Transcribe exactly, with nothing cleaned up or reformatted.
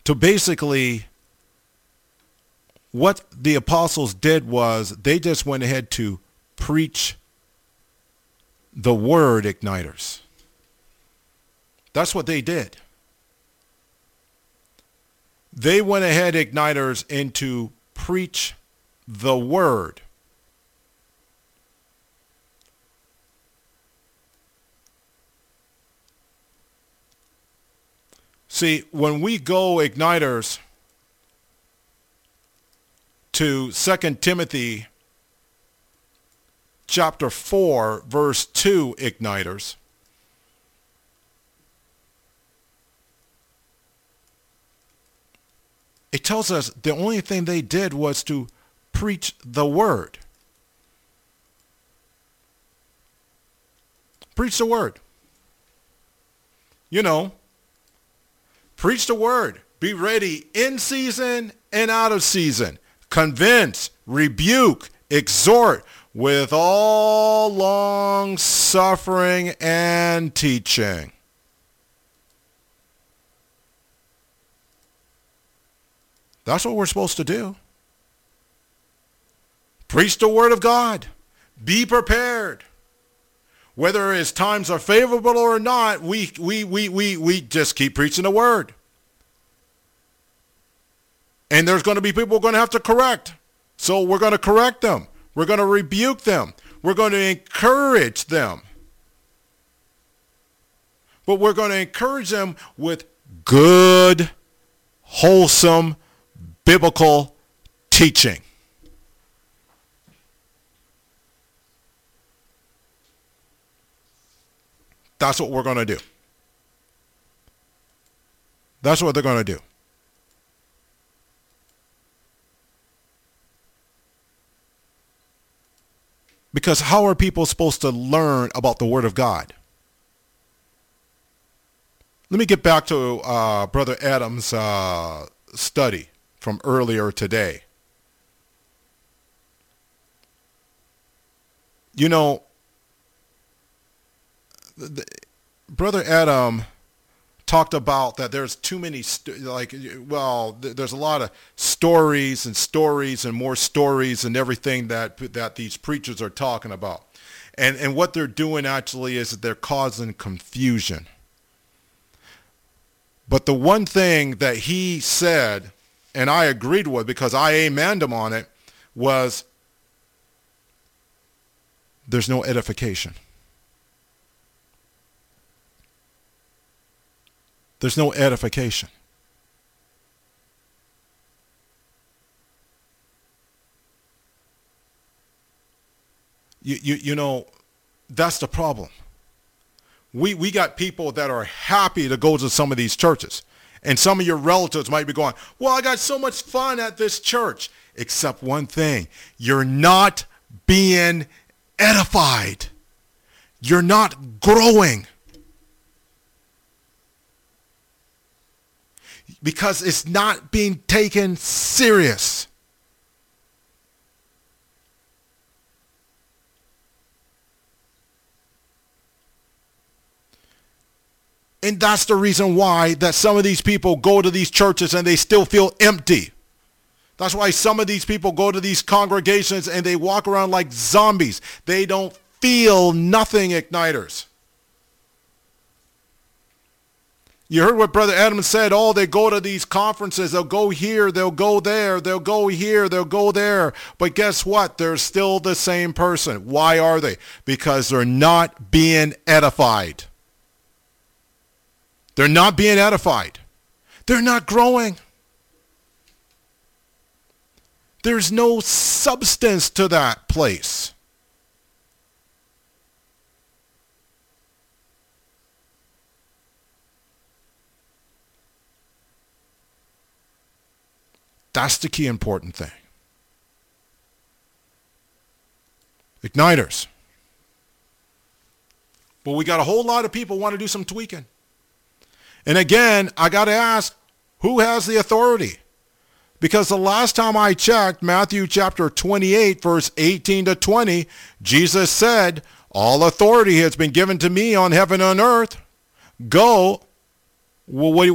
to basically, what the apostles did was they just went ahead to preach the word, igniters. That's what they did. They went ahead, igniters, into preach the word. See, when we go, igniters, to Second Timothy chapter four, verse two, igniters, it tells us the only thing they did was to preach the word. Preach the word. You know, preach the word. Be ready in season and out of season. Convince, rebuke, exhort with all long suffering and teaching. That's what we're supposed to do. Preach the word of God. Be prepared. Whether his times are favorable or not, we, we, we, we, we just keep preaching the word. And there's going to be people we're going to have to correct. So we're going to correct them. We're going to rebuke them. We're going to encourage them. But we're going to encourage them with good, wholesome, biblical teaching. That's what we're going to do. That's what they're going to do. Because how are people supposed to learn about the Word of God? Let me get back to uh, Brother Adams' uh, study from earlier today. You know, the, the, Brother Adam talked about that there's too many, st- like, well, th- there's a lot of stories and stories and more stories and everything that that these preachers are talking about. And and what they're doing actually is that they're causing confusion. But the one thing that he said, and I agreed with because I amened him on it, was there's no edification. There's no edification. You, you, you know, that's the problem. We, we got people that are happy to go to some of these churches. And some of your relatives might be going, well, I got so much fun at this church. Except one thing, you're not being edified. You're not growing. Because it's not being taken serious. And that's the reason why that some of these people go to these churches and they still feel empty. That's why some of these people go to these congregations and they walk around like zombies. They don't feel nothing, igniters. You heard what Brother Adams said. Oh, they go to these conferences. They'll go here. They'll go there. They'll go here. They'll go there. But guess what? They're still the same person. Why are they? Because they're not being edified. They're not being edified. They're not growing. There's no substance to that place. That's the key important thing. Igniters. But we got a whole lot of people who want to do some tweaking. And again, I got to ask, who has the authority? Because the last time I checked, Matthew chapter twenty-eight, verse eighteen to twenty, Jesus said, all authority has been given to me on heaven and earth. Go. Well, what